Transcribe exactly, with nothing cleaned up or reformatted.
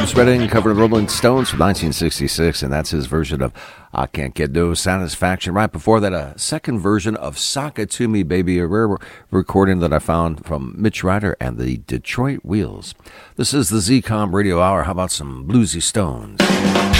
Otis Redding covered the Rolling Stones from nineteen sixty-six, and that's his version of I Can't Get No Satisfaction. Right before that, a second version of Sock It To Me, Baby, a rare recording that I found from Mitch Ryder and the Detroit Wheels. This is the Z COM Radio Hour. How about some bluesy Stones?